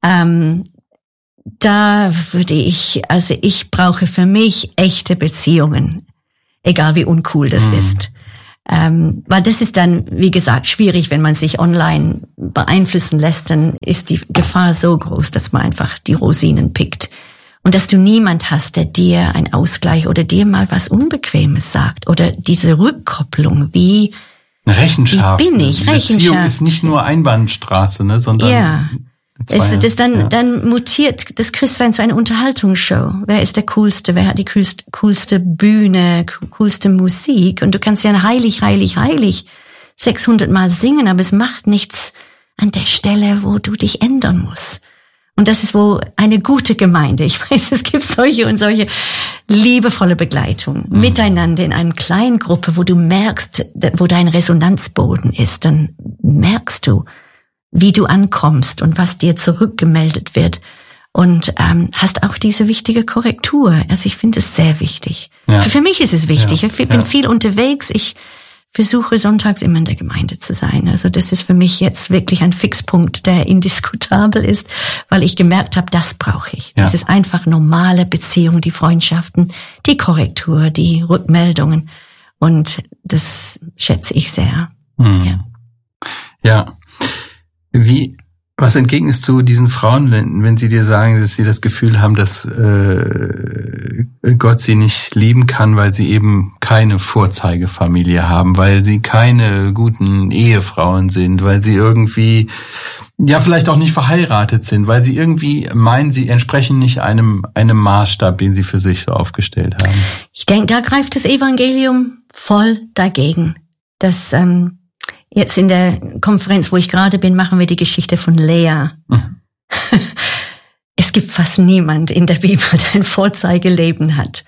Da würde ich brauche für mich echte Beziehungen, egal wie uncool das ist. Weil das ist dann, wie gesagt, schwierig, wenn man sich online beeinflussen lässt, dann ist die Gefahr so groß, dass man einfach die Rosinen pickt. Und dass du niemand hast, der dir einen Ausgleich oder dir mal was Unbequemes sagt oder diese Rückkopplung, wie Rechenschaft. Wie bin ich? Rechenschaft. Beziehung ist nicht nur Einbahnstraße, ne, sondern dann mutiert das Christsein zu einer Unterhaltungsshow. Wer ist der Coolste? Wer hat die coolste Bühne, coolste Musik? Und du kannst ja heilig 600 Mal singen, aber es macht nichts an der Stelle, wo du dich ändern musst. Und das ist wo eine gute Gemeinde, ich weiß, es gibt solche und solche liebevolle Begleitung miteinander in einer kleinen Gruppe, wo du merkst, wo dein Resonanzboden ist, dann merkst du, wie du ankommst und was dir zurückgemeldet wird und hast auch diese wichtige Korrektur. Also ich finde es sehr wichtig. Ja. Für mich ist es wichtig. Ich bin viel unterwegs. Ich versuche sonntags immer in der Gemeinde zu sein. Also das ist für mich jetzt wirklich ein Fixpunkt, der indiskutabel ist, weil ich gemerkt habe, das brauche ich. Ja. Das ist einfach normale Beziehung, die Freundschaften, die Korrektur, die Rückmeldungen. Und das schätze ich sehr. Ja. Was entgegnest du diesen Frauen, wenn sie dir sagen, dass sie das Gefühl haben, dass Gott sie nicht lieben kann, weil sie eben keine Vorzeigefamilie haben, weil sie keine guten Ehefrauen sind, weil sie irgendwie vielleicht auch nicht verheiratet sind, weil sie irgendwie meinen, sie entsprechen nicht einem Maßstab, den sie für sich so aufgestellt haben? Ich denke, da greift das Evangelium voll dagegen. Das jetzt in der Konferenz, wo ich gerade bin, machen wir die Geschichte von Lea. Es gibt fast niemand in der Bibel, der ein Vorzeigeleben hat.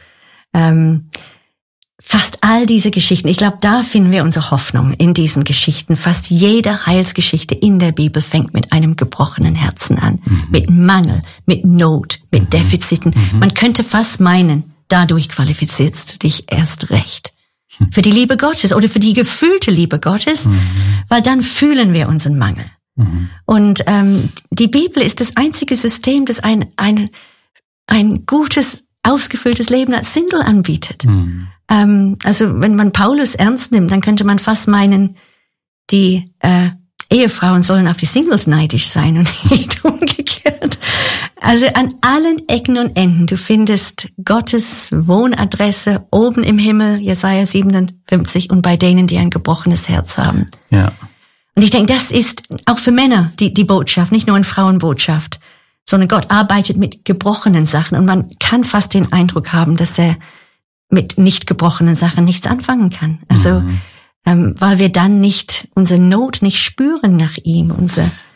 Fast all diese Geschichten, ich glaube, da finden wir unsere Hoffnung in diesen Geschichten. Fast jede Heilsgeschichte in der Bibel fängt mit einem gebrochenen Herzen an. Mit Mangel, mit Not, mit Defiziten. Man könnte fast meinen, dadurch qualifizierst du dich erst recht. Für die Liebe Gottes oder für die gefühlte Liebe Gottes, weil dann fühlen wir unseren Mangel. Und die Bibel ist das einzige System, das ein gutes, ausgefülltes Leben als Single anbietet. Also wenn man Paulus ernst nimmt, dann könnte man fast meinen, die Ehefrauen sollen auf die Singles neidisch sein und nicht umgekehrt. Also an allen Ecken und Enden, du findest Gottes Wohnadresse oben im Himmel, Jesaja 57, und bei denen, die ein gebrochenes Herz haben. Ja. Und ich denke, das ist auch für Männer die Botschaft, nicht nur eine Frauenbotschaft, sondern Gott arbeitet mit gebrochenen Sachen und man kann fast den Eindruck haben, dass er mit nicht gebrochenen Sachen nichts anfangen kann. Also, weil wir dann nicht unsere Not nicht spüren nach ihm,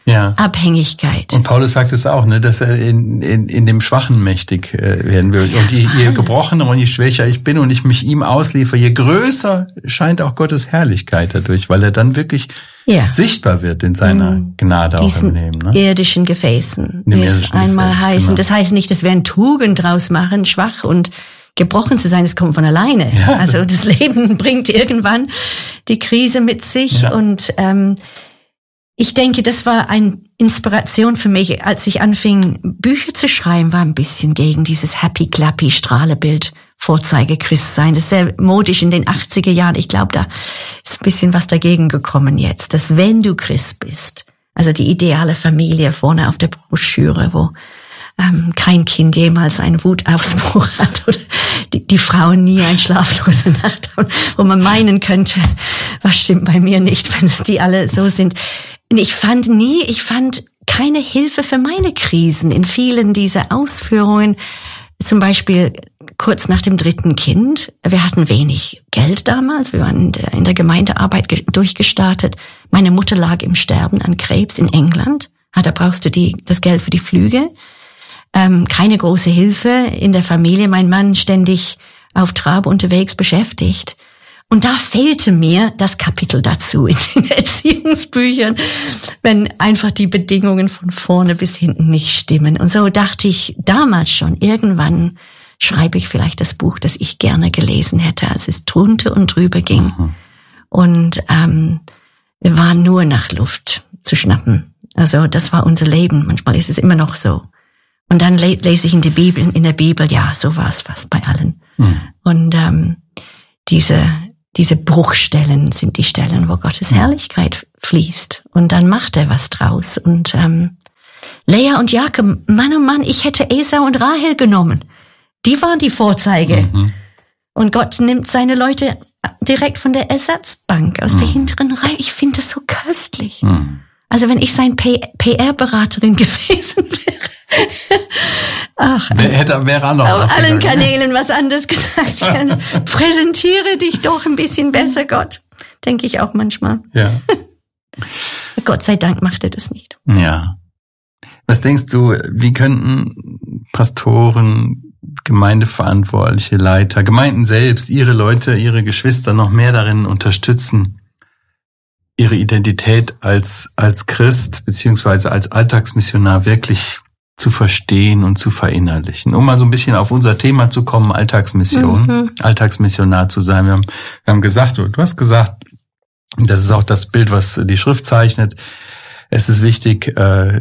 Abhängigkeit. Und Paulus sagt es auch, ne, dass er in dem Schwachen mächtig werden will. Und je gebrochener und je schwächer ich bin und ich mich ihm ausliefere, je größer scheint auch Gottes Herrlichkeit dadurch, weil er dann wirklich sichtbar wird in seiner Gnade auch im Leben. Ne? Irdischen Gefäßen, wie es einmal heißt. Und das heißt nicht, dass wir eine Tugend draus machen, schwach und gebrochen zu sein, das kommt von alleine. Ja. Also das Leben bringt irgendwann die Krise mit sich. Ja. Und ich denke, das war eine Inspiration für mich, als ich anfing, Bücher zu schreiben, war ein bisschen gegen dieses happy-clappy Strahlebild Vorzeige-Christsein. Das ist sehr modisch in den 80er Jahren. Ich glaube, da ist ein bisschen was dagegen gekommen jetzt, dass wenn du Christ bist, also die ideale Familie vorne auf der Broschüre, wo kein Kind jemals einen Wutausbruch hat oder die Frauen nie eine schlaflose Nacht haben, wo man meinen könnte, was stimmt bei mir nicht, wenn es die alle so sind. Und ich fand keine Hilfe für meine Krisen in vielen dieser Ausführungen. Zum Beispiel kurz nach dem 3. Kind. Wir hatten wenig Geld damals. Wir waren in der Gemeindearbeit durchgestartet. Meine Mutter lag im Sterben an Krebs in England. Da brauchst du das Geld für die Flüge. Keine große Hilfe in der Familie. Mein Mann ständig auf Trab unterwegs beschäftigt. Und da fehlte mir das Kapitel dazu in den Erziehungsbüchern, wenn einfach die Bedingungen von vorne bis hinten nicht stimmen. Und so dachte ich damals schon, irgendwann schreibe ich vielleicht das Buch, das ich gerne gelesen hätte, als es drunter und drüber ging. Und wir waren nur nach Luft zu schnappen. Also das war unser Leben. Manchmal ist es immer noch so. Und dann lese ich in der Bibel, ja, so war es fast bei allen. Und diese Bruchstellen sind die Stellen, wo Gottes Herrlichkeit fließt. Und dann macht er was draus. Und Lea und Jakob, Mann, oh Mann, ich hätte Esau und Rahel genommen. Die waren die Vorzeige. Und Gott nimmt seine Leute direkt von der Ersatzbank aus der hinteren Reihe. Ich finde das so köstlich. Also wenn ich sein PR-Beraterin gewesen wäre. Wäre anders auf allen Kanälen was anderes gesagt. Präsentiere dich doch ein bisschen besser, Gott. Denke ich auch manchmal. Ja. Gott sei Dank macht er das nicht. Ja. Was denkst du, wie könnten Pastoren, Gemeindeverantwortliche, Leiter, Gemeinden selbst, ihre Leute, ihre Geschwister noch mehr darin unterstützen, ihre Identität als Christ beziehungsweise als Alltagsmissionar wirklich zu verstehen und zu verinnerlichen. Um mal so ein bisschen auf unser Thema zu kommen, Alltagsmission, Alltagsmissionar zu sein. Wir haben gesagt, du hast gesagt, das ist auch das Bild, was die Schrift zeichnet. Es ist wichtig,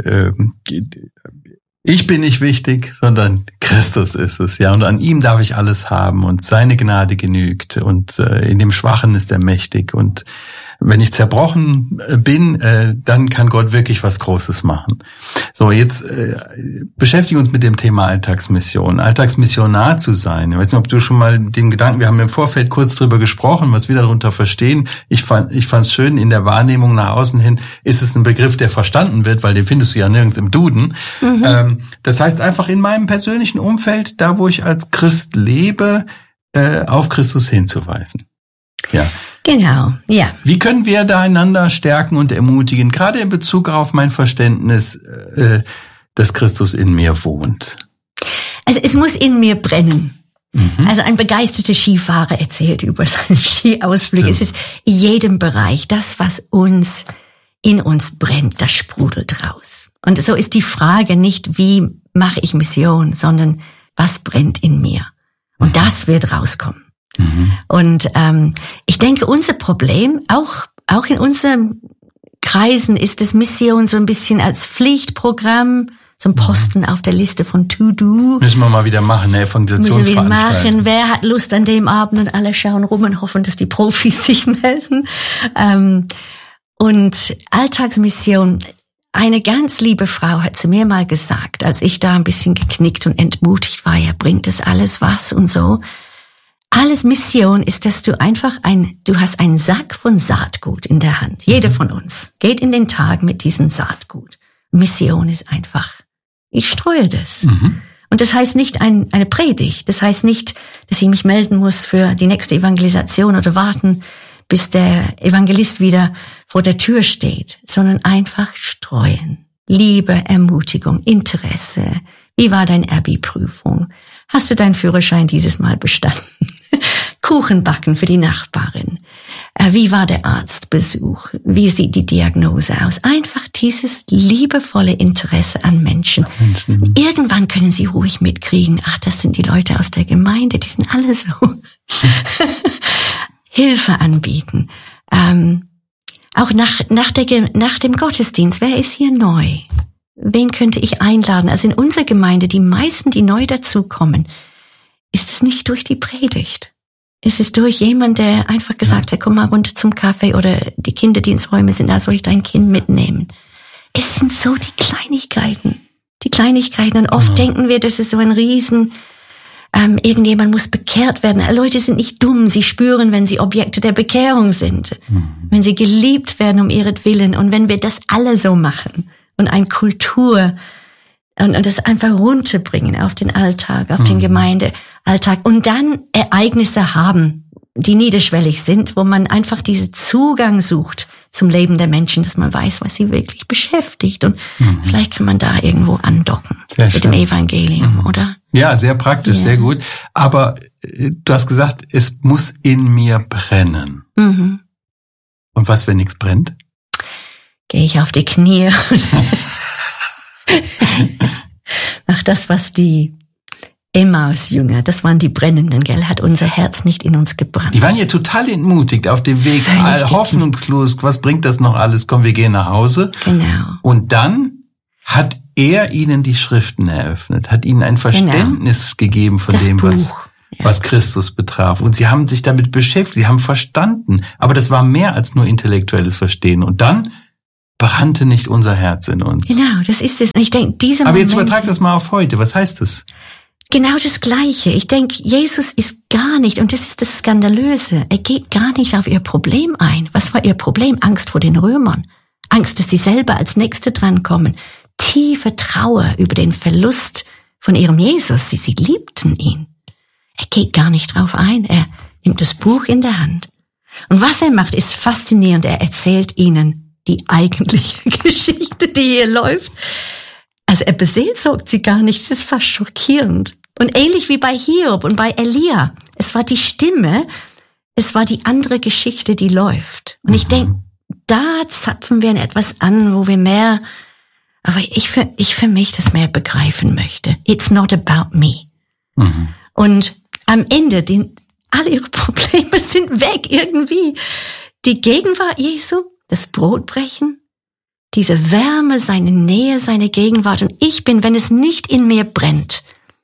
ich bin nicht wichtig, sondern Christus ist es, ja. Und an ihm darf ich alles haben und seine Gnade genügt und in dem Schwachen ist er mächtig und wenn ich zerbrochen bin, dann kann Gott wirklich was Großes machen. So, jetzt beschäftigen uns mit dem Thema Alltagsmission. Alltagsmissionar zu sein. Ich weiß nicht, ob du schon mal den Gedanken, wir haben im Vorfeld kurz drüber gesprochen, was wir darunter verstehen. Ich fand's schön, in der Wahrnehmung nach außen hin ist es ein Begriff, der verstanden wird, weil den findest du ja nirgends im Duden. Das heißt einfach in meinem persönlichen Umfeld, da wo ich als Christ lebe, auf Christus hinzuweisen. Ja. Genau, ja. Wie können wir da einander stärken und ermutigen, gerade in Bezug auf mein Verständnis, dass Christus in mir wohnt? Also es muss in mir brennen. Also ein begeisterter Skifahrer erzählt über seinen Skiausflug. Es ist in jedem Bereich, das, was in uns brennt, das sprudelt raus. Und so ist die Frage nicht, wie mache ich Mission, sondern was brennt in mir? Und das wird rauskommen. Und ich denke, unser Problem, auch in unseren Kreisen, ist das Mission so ein bisschen als Pflichtprogramm, so ein Posten auf der Liste von To-Do. Müssen wir mal wieder machen, eine Evangelisationsveranstaltung. Müssen wir machen. Wer hat Lust an dem Abend? Und alle schauen rum und hoffen, dass die Profis sich melden. Und Alltagsmission, eine ganz liebe Frau hat zu mir mal gesagt, als ich da ein bisschen geknickt und entmutigt war, ja, bringt das alles was und so. Alles Mission ist, dass du einfach du hast einen Sack von Saatgut in der Hand. Jeder von uns geht in den Tag mit diesem Saatgut. Mission ist einfach, ich streue das. Und das heißt nicht eine Predigt. Das heißt nicht, dass ich mich melden muss für die nächste Evangelisation oder warten, bis der Evangelist wieder vor der Tür steht, sondern einfach streuen. Liebe, Ermutigung, Interesse. Wie war deine Abi-Prüfung? Hast du deinen Führerschein dieses Mal bestanden? Kuchen backen für die Nachbarin. Wie war der Arztbesuch? Wie sieht die Diagnose aus? Einfach dieses liebevolle Interesse an Menschen. Irgendwann können sie ruhig mitkriegen, ach, das sind die Leute aus der Gemeinde, die sind alle so. Hilfe anbieten. Auch nach dem Gottesdienst, wer ist hier neu? Wen könnte ich einladen? Also in unserer Gemeinde, die meisten, die neu dazukommen, ist es nicht durch die Predigt. Es ist durch jemand, der einfach gesagt hat, komm mal runter zum Kaffee, oder die Kinderdiensträume sind da, soll ich dein Kind mitnehmen? Es sind so die Kleinigkeiten. Und oft denken wir, das ist so ein Riesen, irgendjemand muss bekehrt werden. Leute sind nicht dumm, sie spüren, wenn sie Objekte der Bekehrung sind. Wenn sie geliebt werden um ihretwillen. Und wenn wir das alle so machen und eine Kultur und das einfach runterbringen auf den Alltag, auf den Gemeindealltag und dann Ereignisse haben, die niederschwellig sind, wo man einfach diesen Zugang sucht zum Leben der Menschen, dass man weiß, was sie wirklich beschäftigt, und vielleicht kann man da irgendwo andocken mit dem Evangelium, oder? Ja, sehr praktisch, sehr gut. Aber du hast gesagt, es muss in mir brennen. Und was, wenn nichts brennt? Gehe ich auf die Knie. Ach, das, was die Emmaus-Jünger, das waren die Brennenden, gell, hat unser Herz nicht in uns gebrannt. Die waren ja total entmutigt auf dem Weg, hoffnungslos, was bringt das noch alles, komm, wir gehen nach Hause. Genau. Und dann hat er ihnen die Schriften eröffnet, hat ihnen ein Verständnis gegeben von das dem, Buch. was Christus betraf. Und sie haben sich damit beschäftigt, sie haben verstanden. Aber das war mehr als nur intellektuelles Verstehen. Und dann brannte nicht unser Herz in uns. Genau, das ist es. Ich denke, diese Aber jetzt übertrag das mal auf heute. Was heißt das? Genau das Gleiche. Ich denke, Jesus ist gar nicht, und das ist das Skandalöse, er geht gar nicht auf ihr Problem ein. Was war ihr Problem? Angst vor den Römern. Angst, dass sie selber als Nächste drankommen. Tiefe Trauer über den Verlust von ihrem Jesus. Sie liebten ihn. Er geht gar nicht drauf ein. Er nimmt das Buch in der Hand. Und was er macht, ist faszinierend. Er erzählt ihnen die eigentliche Geschichte, die hier läuft. Also er beseelsorgt sie gar nicht. Es ist fast schockierend. Und ähnlich wie bei Hiob und bei Elia. Es war die Stimme, es war die andere Geschichte, die läuft. Und ich denke, da zapfen wir in etwas an, wo wir mehr, aber ich für mich das mehr begreifen möchte. It's not about me. Und am Ende, alle ihre Probleme sind weg irgendwie. Die Gegenwart Jesu, das Brotbrechen, diese Wärme, seine Nähe, seine Gegenwart. Und ich bin, wenn es nicht in mir brennt,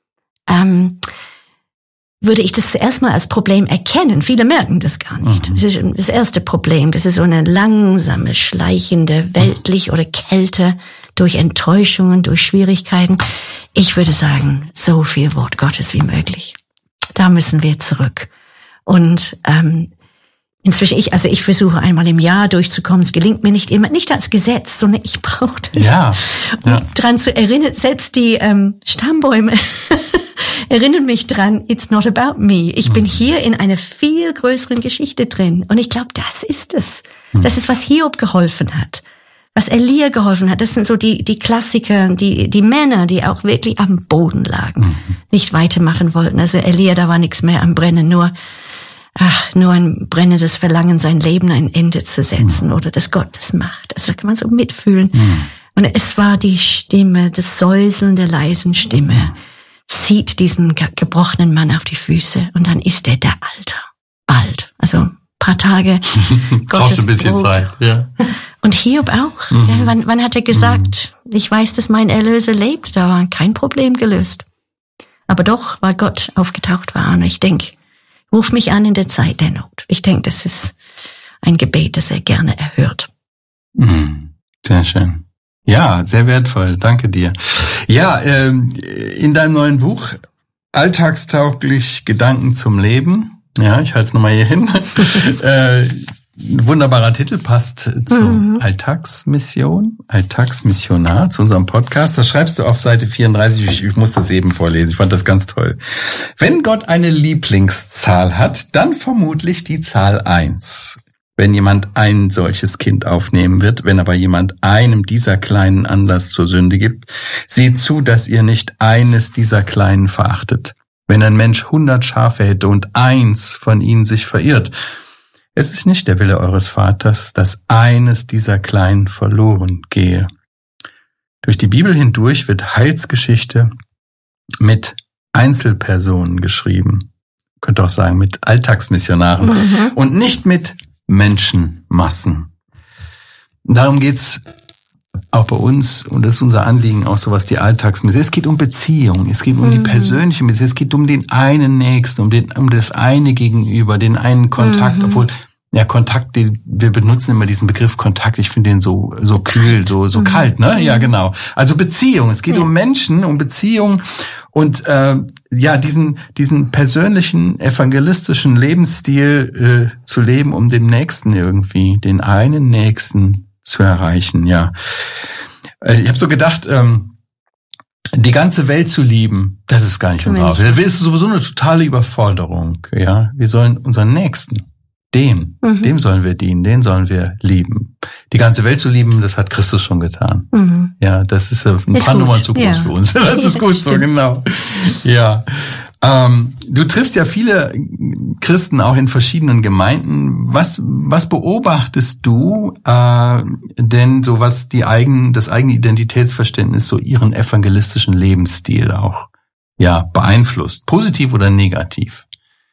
würde ich das zuerst mal als Problem erkennen. Viele merken das gar nicht. Das ist das erste Problem. Das ist so eine langsame, schleichende, weltlich oder Kälte durch Enttäuschungen, durch Schwierigkeiten. Ich würde sagen, so viel Wort Gottes wie möglich. Da müssen wir zurück. Und inzwischen, ich versuche einmal im Jahr durchzukommen. Es gelingt mir nicht immer, nicht als Gesetz, sondern ich brauche das. Ja. Um dran zu erinnern, selbst die Stammbäume erinnern mich dran, it's not about me. Ich bin hier in einer viel größeren Geschichte drin. Und ich glaube, das ist es. Das ist, was Hiob geholfen hat. Was Elia geholfen hat. Das sind so die Klassiker, die Männer, die auch wirklich am Boden lagen. Nicht weitermachen wollten. Also Elia, da war nichts mehr am Brennen, nur ein brennendes Verlangen, sein Leben ein Ende zu setzen, oder dass Gott das macht. Also da kann man so mitfühlen. Und es war die Stimme, das Säuseln der leisen Stimme, zieht diesen gebrochenen Mann auf die Füße, und dann ist er der alt. Also ein paar Tage. Braucht ein bisschen Brot. Zeit, ja. Und Hiob auch. Ja, wann hat er gesagt, ich weiß, dass mein Erlöser lebt? Da war kein Problem gelöst. Aber doch, weil Gott aufgetaucht war. Und ich denke, ruf mich an in der Zeit der Not. Ich denke, das ist ein Gebet, das er gerne erhört. Sehr schön. Ja, sehr wertvoll. Danke dir. Ja, in deinem neuen Buch, Alltagstauglich Gedanken zum Leben. Ja, ich halte es nochmal hier hin. Ein wunderbarer Titel, passt zur Alltagsmissionar, zu unserem Podcast. Das schreibst du auf Seite 34. Ich muss das eben vorlesen. Ich fand das ganz toll. Wenn Gott eine Lieblingszahl hat, dann vermutlich die Zahl 1. wenn jemand ein solches Kind aufnehmen wird. Wenn aber jemand einem dieser Kleinen Anlass zur Sünde gibt, seht zu, dass ihr nicht eines dieser Kleinen verachtet. Wenn ein Mensch 100 Schafe hätte und eins von ihnen sich verirrt, es ist nicht der Wille eures Vaters, dass eines dieser Kleinen verloren gehe. Durch die Bibel hindurch wird Heilsgeschichte mit Einzelpersonen geschrieben. Könnt auch sagen, mit Alltagsmissionaren und nicht mit Menschenmassen. Darum geht's auch bei uns, und das ist unser Anliegen, auch so was die Alltagsmission. Es geht um Beziehung, es geht um die persönliche Beziehung, es geht um den einen Nächsten, um das eine Gegenüber, den einen Kontakt, obwohl Kontakt, wir benutzen immer diesen Begriff Kontakt, ich finde den so kühl, so kalt, ne? Ja, genau. Also Beziehung, es geht um Menschen, um Beziehung und diesen persönlichen evangelistischen Lebensstil zu leben, um dem Nächsten irgendwie, den einen Nächsten zu erreichen, ja. Ich habe so gedacht, die ganze Welt zu lieben, das ist gar nicht unsere Aufgabe. Das ist sowieso eine totale Überforderung, ja. Wir sollen unseren Nächsten, dem sollen wir dienen, den sollen wir lieben. Die ganze Welt zu lieben, das hat Christus schon getan. Ja, das ist ein paar Nummern zu groß für uns. Das ist gut so, genau. Ja. Du triffst ja viele Christen auch in verschiedenen Gemeinden. Was beobachtest du denn so, was das eigene Identitätsverständnis, so ihren evangelistischen Lebensstil auch beeinflusst, positiv oder negativ?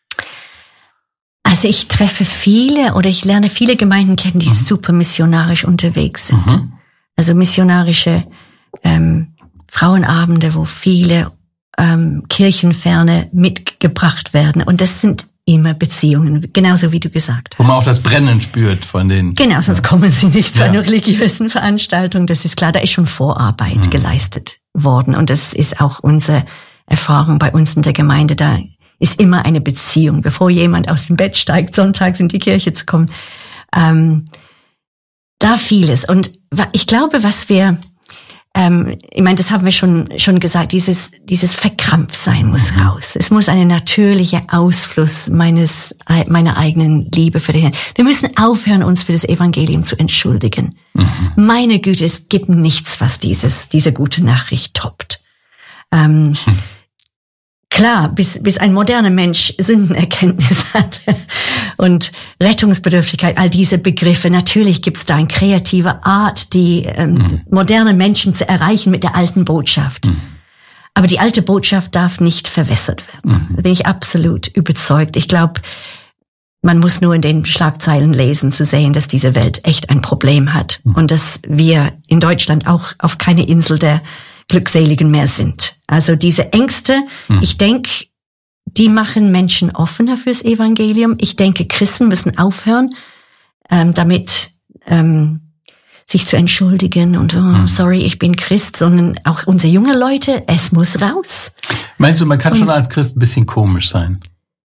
Also ich treffe ich lerne viele Gemeinden kennen, die super missionarisch unterwegs sind. Also missionarische Frauenabende, wo viele Kirchenferne mitgebracht werden. Und das sind immer Beziehungen, genauso wie du gesagt hast. Wo man auch das Brennen spürt von den... Genau, sonst kommen sie nicht zu einer religiösen Veranstaltung. Das ist klar, da ist schon Vorarbeit geleistet worden. Und das ist auch unsere Erfahrung bei uns in der Gemeinde. Da ist immer eine Beziehung, bevor jemand aus dem Bett steigt, sonntags in die Kirche zu kommen. Da vieles. Und ich glaube, was wir... ich meine, das haben wir schon gesagt, dieses Verkrampftsein muss raus. Es muss ein natürlicher Ausfluss meiner eigenen Liebe für den Herrn. Wir müssen aufhören, uns für das Evangelium zu entschuldigen. Meine Güte, es gibt nichts, was diese gute Nachricht toppt. Klar, bis ein moderner Mensch Sündenerkenntnis hat und Rettungsbedürftigkeit, all diese Begriffe. Natürlich gibt's da eine kreative Art, die modernen Menschen zu erreichen mit der alten Botschaft. Aber die alte Botschaft darf nicht verwässert werden. Da bin ich absolut überzeugt. Ich glaube, man muss nur in den Schlagzeilen lesen, zu sehen, dass diese Welt echt ein Problem hat und dass wir in Deutschland auch auf keine Insel der Glückseligen mehr sind. Also diese Ängste, ich denke, die machen Menschen offener fürs Evangelium. Ich denke, Christen müssen aufhören, damit sich zu entschuldigen und sorry, ich bin Christ, sondern auch unsere jungen Leute, es muss raus. Meinst du, man kann schon als Christ ein bisschen komisch sein?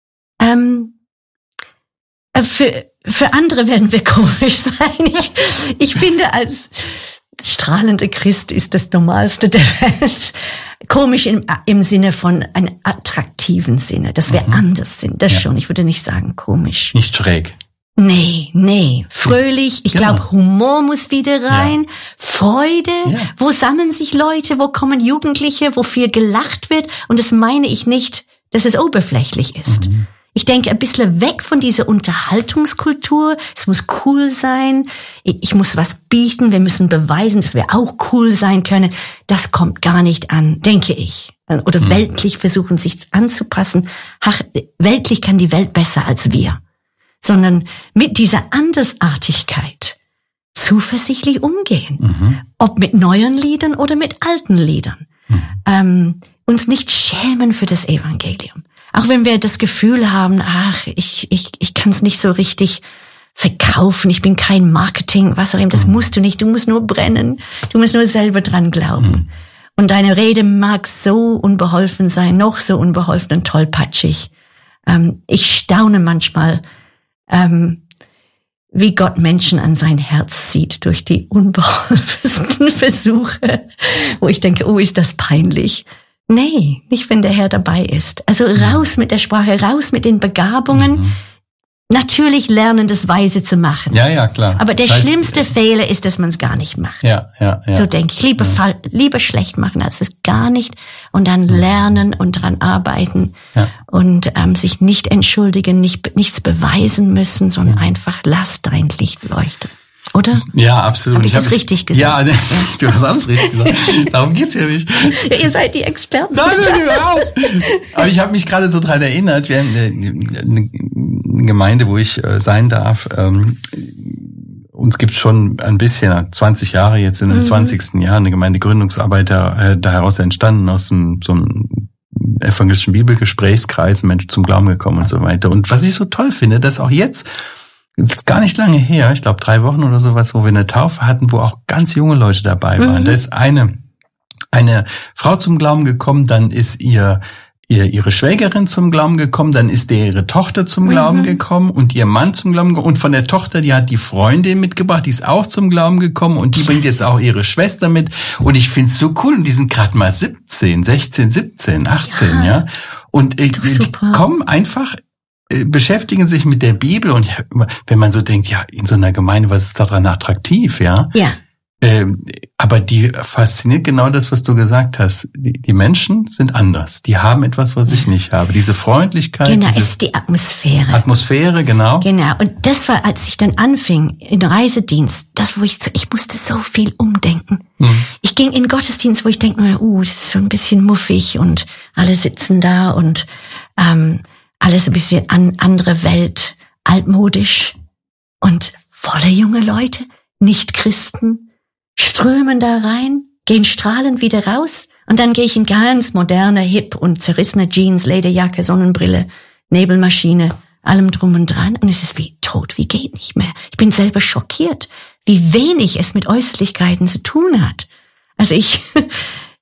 Für andere werden wir komisch sein. Ich finde, als strahlender Christ ist das Normalste der Welt. Komisch im Sinne von einem attraktiven Sinne, dass wir anders sind. Das schon. Ich würde nicht sagen komisch. Nicht schräg. Nee. Fröhlich. Ich glaube, Humor muss wieder rein. Ja. Freude. Ja. Wo sammeln sich Leute? Wo kommen Jugendliche? Wo viel gelacht wird? Und das meine ich nicht, dass es oberflächlich ist. Ich denke, ein bisschen weg von dieser Unterhaltungskultur. Es muss cool sein. Ich muss was bieten. Wir müssen beweisen, dass wir auch cool sein können. Das kommt gar nicht an, denke ich. Oder weltlich versuchen, sich anzupassen. Ach, weltlich kann die Welt besser als wir. Sondern mit dieser Andersartigkeit zuversichtlich umgehen. Ob mit neuen Liedern oder mit alten Liedern. Uns nicht schämen für das Evangelium. Auch wenn wir das Gefühl haben, ich kann es nicht so richtig verkaufen, ich bin kein Marketing, was auch immer, das musst du nicht, du musst nur brennen, du musst nur selber dran glauben. Und deine Rede mag so unbeholfen sein, noch so unbeholfen und tollpatschig. Ich staune manchmal, wie Gott Menschen an sein Herz zieht durch die unbeholfensten Versuche, wo ich denke, oh, ist das peinlich. Nee, nicht wenn der Herr dabei ist. Also raus mit der Sprache, raus mit den Begabungen. natürlich lernen, das weise zu machen. Ja, klar. Aber der schlimmste Fehler ist, dass man es gar nicht macht. Ja. So denke ich. Lieber schlecht machen, als es gar nicht. Und dann lernen und dran arbeiten. Ja. Und sich nicht entschuldigen, nichts beweisen müssen, sondern einfach lass dein Licht leuchten. Oder? Ja, absolut. Habe ich das richtig gesagt? Ja, du hast alles richtig gesagt. Darum geht's ja nicht. Ja, ihr seid die Experten. Nein, überhaupt. Aber ich habe mich gerade so dran erinnert, wir haben eine Gemeinde, wo ich sein darf. Uns gibt's schon ein bisschen, 20 Jahre jetzt in dem 20. Jahr, eine Gemeindegründungsarbeit daraus entstanden, aus so einem evangelischen Bibelgesprächskreis, Menschen zum Glauben gekommen und so weiter. Und was ich so toll finde, dass auch jetzt, das ist gar nicht lange her, ich glaube 3 Wochen oder sowas, wo wir eine Taufe hatten, wo auch ganz junge Leute dabei waren. Da ist eine Frau zum Glauben gekommen, dann ist ihre Schwägerin zum Glauben gekommen, dann ist ihre Tochter zum Glauben gekommen und ihr Mann zum Glauben gekommen. Und von der Tochter, die hat die Freundin mitgebracht, die ist auch zum Glauben gekommen und die bringt jetzt auch ihre Schwester mit. Und ich find's so cool. Und die sind gerade mal 17, 16, 17, 18, ja. Und die kommen einfach, beschäftigen sich mit der Bibel und wenn man so denkt, ja, in so einer Gemeinde, was ist daran attraktiv, ja? Ja. Aber die fasziniert genau das, was du gesagt hast. Die Menschen sind anders. Die haben etwas, was ich nicht habe. Diese Freundlichkeit. Genau, es ist die Atmosphäre. Atmosphäre, genau. Genau. Und das war, als ich dann anfing, in Reisedienst, das, wo ich musste so viel umdenken. Ich ging in Gottesdienst, wo ich denke, das ist so ein bisschen muffig und alle sitzen da und, alles ein bisschen andere Welt, altmodisch und voller junge Leute, Nicht-Christen, strömen da rein, gehen strahlend wieder raus und dann gehe ich in ganz moderner, hip und zerrissene Jeans, Lederjacke, Sonnenbrille, Nebelmaschine, allem drum und dran und es ist wie tot, wie geht nicht mehr. Ich bin selber schockiert, wie wenig es mit Äußerlichkeiten zu tun hat. Also